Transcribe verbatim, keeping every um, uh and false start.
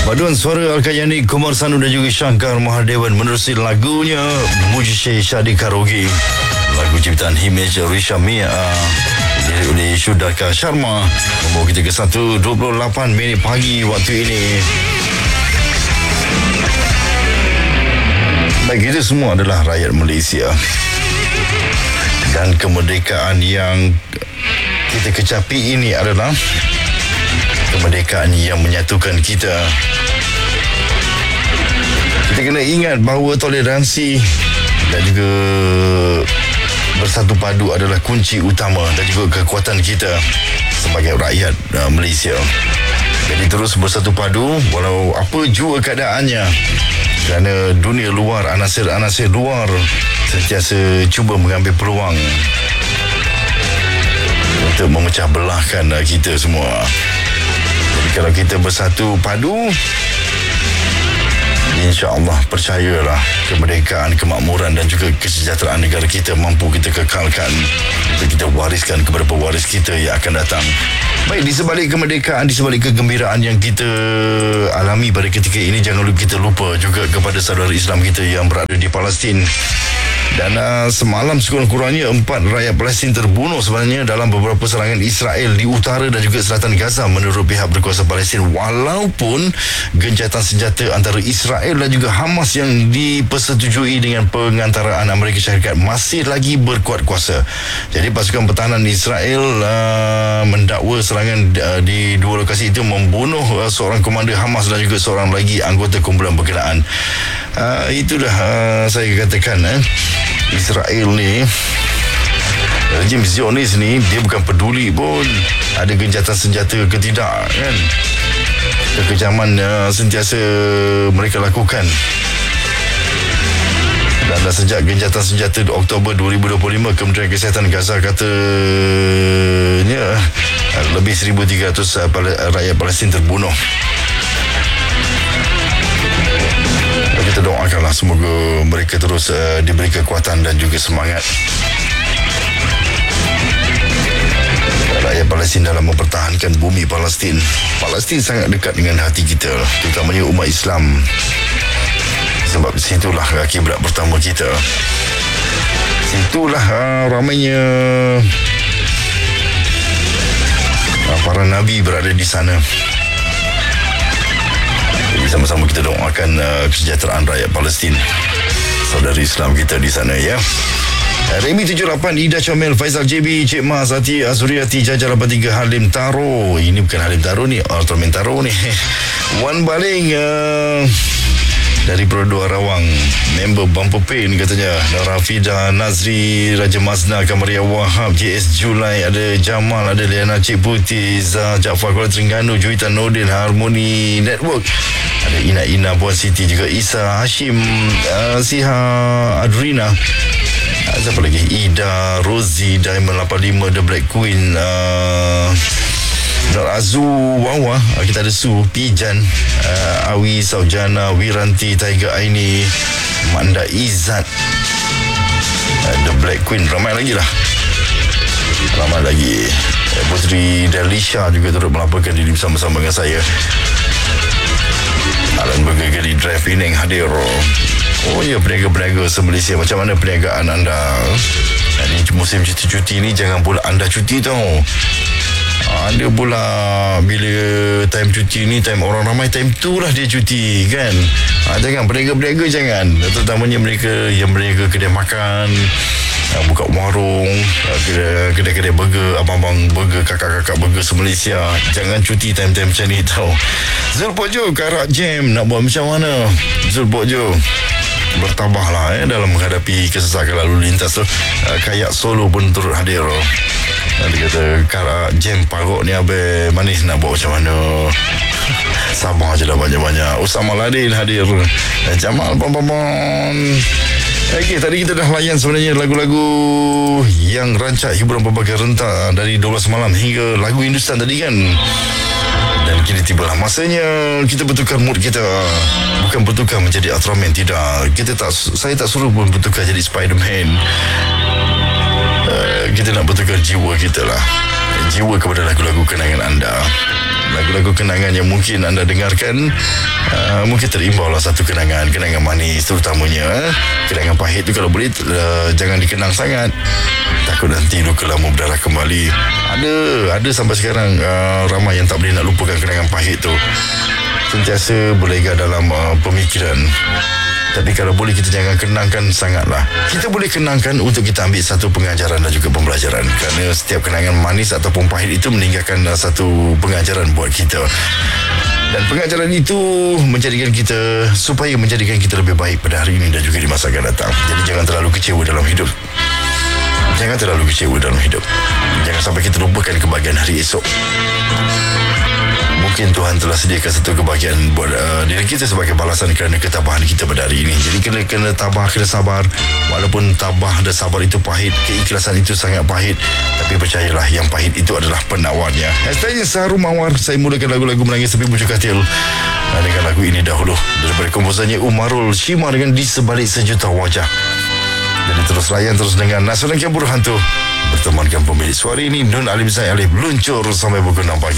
Paduan suara Al-Kayani, Kumar Sanu dan juga Shankar Mahadewan menerusi lagunya Mujizat Syadi Karaoke. Lagu ciptaan Himesh Risha Mia diri oleh Shudaka Sharma. Membawa kita ke satu dua puluh lapan minit pagi waktu ini. Baik, kita semua adalah rakyat Malaysia. Dan kemerdekaan yang kita kecapi ini adalah kemerdekaan yang menyatukan kita. Kita kena ingat bahawa toleransi dan juga bersatu padu adalah kunci utama dan juga kekuatan kita sebagai rakyat uh, Malaysia. Jadi terus bersatu padu walau apa jua keadaannya, kerana dunia luar, anasir-anasir luar sentiasa cuba mengambil peluang untuk memecah belahkan uh, kita semua. Jadi kalau kita bersatu padu, insya-Allah percayalah kemerdekaan, kemakmuran dan juga kesejahteraan negara kita mampu kita kekalkan untuk kita wariskan kepada pewaris kita yang akan datang. Baik, di sebalik kemerdekaan, di sebalik kegembiraan yang kita alami pada ketika ini, jangan lupa kita lupa juga kepada saudara Islam kita yang berada di Palestin. Dan uh, semalam sekurang-kurangnya empat rakyat Palestin terbunuh sebenarnya dalam beberapa serangan Israel di utara dan juga selatan Gaza menurut pihak berkuasa Palestin, walaupun gencatan senjata antara Israel dan juga Hamas yang dipersetujui dengan pengantaraan Amerika Syarikat masih lagi berkuat kuasa. Jadi pasukan pertahanan Israel uh, mendakwa serangan uh, di dua lokasi itu membunuh uh, seorang komander Hamas dan juga seorang lagi anggota kumpulan berkenaan. Uh, itulah uh, saya katakan eh. Israel ni, rejim Zionis ni, dia bukan peduli pun ada gencatan senjata ke tidak kan. Kekejaman uh, sentiasa mereka lakukan. Dan dah sejak gencatan senjata Oktober dua ribu dua puluh lima, Kementerian Kesihatan Gaza katanya uh, lebih seribu tiga ratus uh, rakyat Palestin terbunuh. Kita doakanlah semoga mereka terus uh, diberi kekuatan dan juga semangat. Rakyat Palestin dalam mempertahankan bumi Palestin. Palestin sangat dekat dengan hati kita, terutamanya umat Islam. Sebab situlah kiblat pertama kita. Situlah uh, ramainya uh, para nabi berada di sana. Sama-sama kita doakan uh, kesejahteraan rakyat Palestin, saudara Islam kita di sana ya. Remy tujuh lapan, Ida Comel, Faizal J B, Cik Mas, Ati Azuriati, Jajar lapan tiga, Halim Taro. Ini bukan Halim Taro ni, Ultraman Taro ni. Wan Baling uh, dari Perodua Rawang, member Bumper Pain katanya. Narafida, Nazri, Raja Mazna, Kamaria Wahab, J S Julai, ada Jamal, ada Liana Cik Putih, Zah Jaafar Kuala Terengganu, Juwita Nordin, Harmony Network, ada Ina Ina Puan Siti, juga Isa Hashim, uh, Siha Adrina, uh, siapa lagi, Ida, Rosie, Diamond lapan lima, The Black Queen, uh, Nur Azu, Wawa, kita ada Su, Pijan, uh, Awi, Saujana, Wiranti, Tiger Aini, Manda Izzat, uh, The Black Queen, ramai lagi lah. Ramai lagi. uh, Putri Delisha juga turut melaporkan diri bersama-sama dengan saya. Alan Bergegeri Drive Penang hadir. Oh ya, peniaga-peniaga se-Malaysia, macam mana perniagaan anda? Ini musim cuti-cuti ni, jangan pula anda cuti tau. Ada pula bila time cuti ni, time orang ramai, time tu lah dia cuti kan. ha, Jangan, peniaga-peniaga jangan. Terutamanya mereka yang mereka kedai makan, ha, buka warung, ha, kedai, kedai-kedai burger, abang-abang burger, kakak-kakak burger se-Malaysia, jangan cuti time-time macam ni tau. Zul Pokjo, Karak Jam, nak buat macam mana Zul Pokjo? Bertabahlah eh, dalam menghadapi kesesakan lalu lintas tu. uh, Kayak Solo pun turut hadir. Dia kata, Karak Jam Parok ni abe manis, nak buat macam mana? Sabar je dah banyak-banyak. Usama Ladin hadir, Jamal Pon-Pon. Okey, tadi kita dah layan sebenarnya lagu-lagu yang rancak hiburan pelbagai rentak dari dua belas malam hingga lagu Hindustan tadi kan. Dan kini tibalah masanya kita bertukar mood kita. Bukan bertukar menjadi Ultraman, tidak. Kita tak, saya tak suruh pun bertukar jadi Spiderman. Uh, kita nak bertukar jiwa kita lah. Jiwa kepada lagu-lagu kenangan anda. lagu-lagu kenangan yang mungkin anda dengarkan, uh, mungkin terimbau lah satu kenangan, kenangan manis terutamanya. Eh? Kenangan pahit tu kalau boleh uh, jangan dikenang sangat, takut nanti luka lama berdarah kembali. Ada ada sampai sekarang uh, ramai yang tak boleh nak lupakan kenangan pahit tu, sentiasa berlega dalam uh, pemikiran. Tapi kalau boleh kita jangan kenangkan sangatlah. Kita boleh kenangkan untuk kita ambil satu pengajaran dan juga pembelajaran. Kerana setiap kenangan manis ataupun pahit itu meninggalkan uh, satu pengajaran buat kita. Dan pengajaran itu menjadikan kita, supaya menjadikan kita lebih baik pada hari ini dan juga di masa akan datang. Jadi jangan terlalu kecewa dalam hidup. Jangan terlalu kecewa dalam hidup. Jangan sampai kita lupakan kebahagiaan hari esok. Mungkin Tuhan telah sediakan satu kebahagiaan buat uh, diri kita sebagai balasan kerana ketabahan kita pada hari ini. Jadi kena kena tabah, kena sabar. Walaupun tabah dan sabar itu pahit, keikhlasan itu sangat pahit, tapi percayalah yang pahit itu adalah penawarnya. Hashtagnya Saharu Mawar. Saya mulakan lagu-lagu menangis tapi bujuk katil nah, dengan lagu ini dahulu daripada komposernya Umarul Shima dengan Di Sebalik Sejuta Wajah. Jadi terus layan, terus dengan Nasional Campur Hantu bertemankan pemilik suara ini Nun Alim Zaid Alif luncur sampai pukul enam pagi.